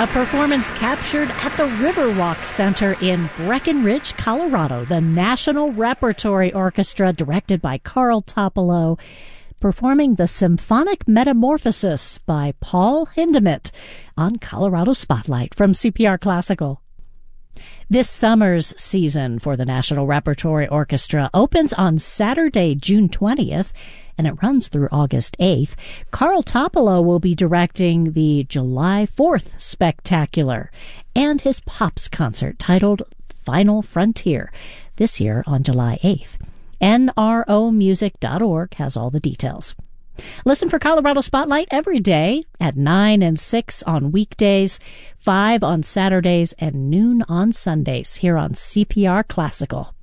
A performance captured at the Riverwalk Center in Breckenridge, Colorado. The National Repertory Orchestra, directed by Carl Topolo, performing the Symphonic Metamorphosis by Paul Hindemith on Colorado Spotlight from CPR Classical. This summer's season for the National Repertory Orchestra opens on Saturday, June 20th, and it runs through August 8th. Carl Topolo will be directing the July 4th Spectacular and his Pops concert titled Final Frontier this year on July 8th. NROmusic.org has all the details. Listen for Colorado Spotlight every day at 9 and 6 on weekdays, 5 on Saturdays, and noon on Sundays here on CPR Classical.